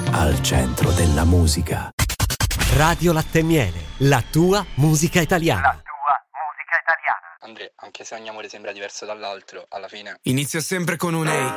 al centro della musica. Radio Latte e Miele, la tua musica italiana. La tua musica italiana. Andrea, anche se ogni amore sembra diverso dall'altro, alla fine inizia sempre con un ehi.